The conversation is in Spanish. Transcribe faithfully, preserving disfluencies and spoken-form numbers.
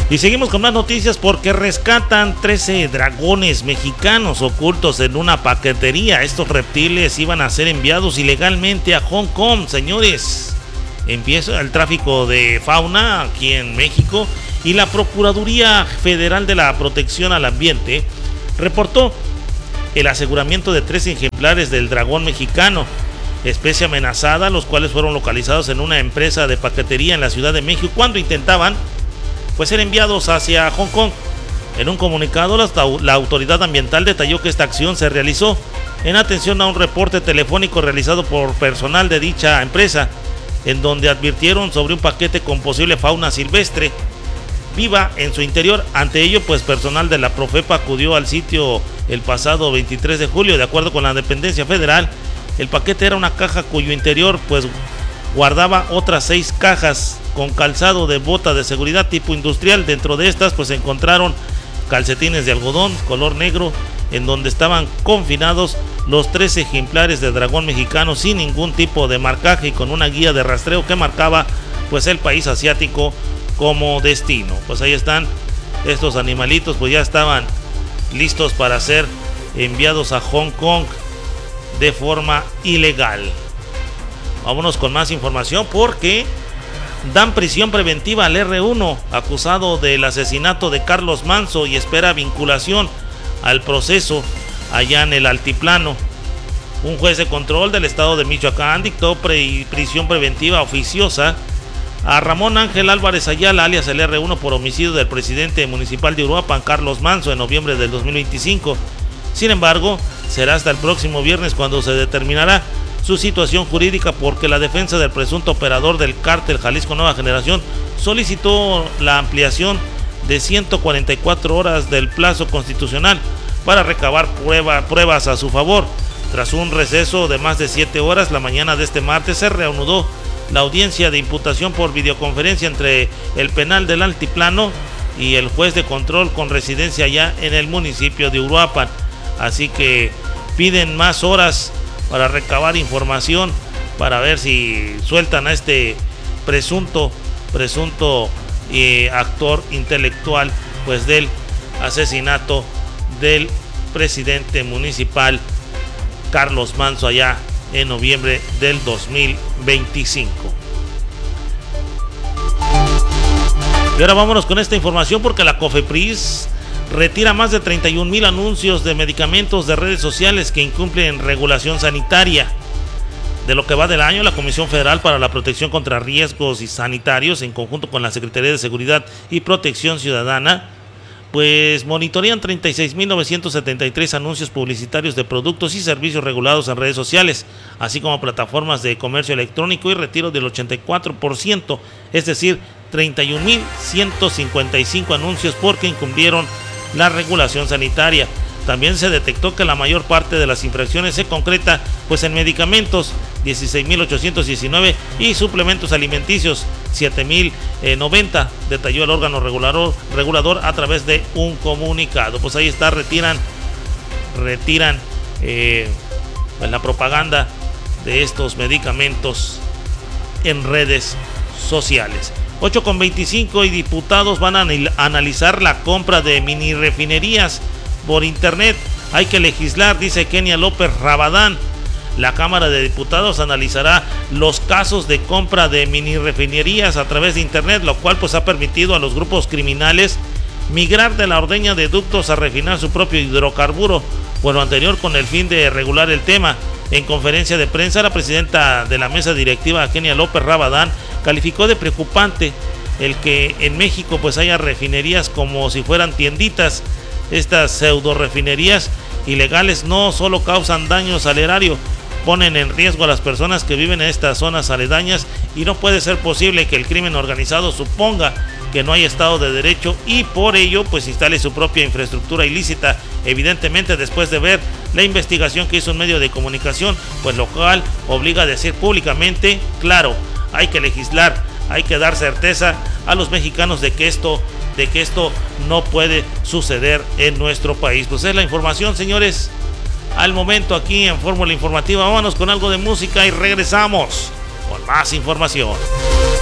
Y seguimos con más noticias porque rescatan trece dragones mexicanos ocultos en una paquetería. Estos reptiles iban a ser enviados ilegalmente a Hong Kong, señores. Empieza el tráfico de fauna aquí en México y la Procuraduría Federal de la Protección al Ambiente reportó el aseguramiento de trece ejemplares del dragón mexicano, especie amenazada, los cuales fueron localizados en una empresa de paquetería en la Ciudad de México cuando intentaban pues ser enviados hacia Hong Kong. En un comunicado, la, la autoridad ambiental detalló que esta acción se realizó en atención a un reporte telefónico realizado por personal de dicha empresa, en donde advirtieron sobre un paquete con posible fauna silvestre viva en su interior. Ante ello, pues personal de la Profepa acudió al sitio el pasado veintitrés de julio. De acuerdo con la dependencia federal, el paquete era una caja cuyo interior pues guardaba otras seis cajas con calzado de bota de seguridad tipo industrial. Dentro de estas pues se encontraron calcetines de algodón color negro, en donde estaban confinados los trece ejemplares de dragón mexicano sin ningún tipo de marcaje y con una guía de rastreo que marcaba pues el país asiático como destino. Pues ahí están estos animalitos, pues ya estaban listos para ser enviados a Hong Kong de forma ilegal. Vámonos con más información porque dan prisión preventiva al erre uno, acusado del asesinato de Carlos Manzo, y espera vinculación al proceso allá en el Altiplano. Un juez de control del estado de Michoacán dictó pre- prisión preventiva oficiosa a Ramón Ángel Álvarez Ayala, alias el erre uno, por homicidio del presidente municipal de Uruapan, Carlos Manzo, en noviembre del dos mil veinticinco. Sin embargo, será hasta el próximo viernes cuando se determinará su situación jurídica, porque la defensa del presunto operador del cártel Jalisco Nueva Generación solicitó la ampliación de ciento cuarenta y cuatro horas del plazo constitucional para recabar prueba, pruebas a su favor. Tras un receso de más de siete horas, la mañana de este martes se reanudó la audiencia de imputación por videoconferencia entre el penal del Altiplano y el juez de control con residencia allá en el municipio de Uruapan. Así que piden más horas para recabar información, para ver si sueltan a este presunto presunto eh, actor intelectual pues del asesinato del presidente municipal Carlos Manzo allá en noviembre del dos mil veinticinco. Y ahora vámonos con esta información porque la COFEPRIS retira más de treinta y un mil anuncios de medicamentos de redes sociales que incumplen regulación sanitaria. De lo que va del año, la Comisión Federal para la Protección contra Riesgos y Sanitarios, en conjunto con la Secretaría de Seguridad y Protección Ciudadana, pues monitorean treinta y seis mil novecientos setenta y tres anuncios publicitarios de productos y servicios regulados en redes sociales, así como plataformas de comercio electrónico, y retiro del ochenta y cuatro por ciento, es decir, treinta y un mil ciento cincuenta y cinco anuncios porque incumplieron la regulación sanitaria. También se detectó que la mayor parte de las infracciones se concreta pues en medicamentos, dieciséis mil ochocientos diecinueve, y suplementos alimenticios, siete mil noventa, detalló el órgano regulador, regulador a través de un comunicado. Pues ahí está, retiran retiran eh, pues la propaganda de estos medicamentos en redes sociales. ocho con veinticinco, y diputados van a analizar la compra de mini refinerías por internet. Hay que legislar, dice Kenia López Rabadán. La Cámara de Diputados analizará los casos de compra de mini refinerías a través de internet, lo cual pues ha permitido a los grupos criminales migrar de la ordeña de ductos a refinar su propio hidrocarburo. Por lo anterior, con el fin de regular el tema, en conferencia de prensa, la presidenta de la mesa directiva, Kenia López Rabadán, calificó de preocupante el que en México pues haya refinerías como si fueran tienditas. Estas pseudo refinerías ilegales no solo causan daños al erario, ponen en riesgo a las personas que viven en estas zonas aledañas, y no puede ser posible que el crimen organizado suponga que no hay Estado de Derecho y por ello pues instale su propia infraestructura ilícita. Evidentemente, después de ver la investigación que hizo un medio de comunicación, pues lo cual obliga a decir públicamente, claro, hay que legislar, hay que dar certeza a los mexicanos de que esto de que esto no puede suceder en nuestro país. Pues es la información, señores, al momento aquí en Fórmula Informativa. Vámonos con algo de música y regresamos con más información.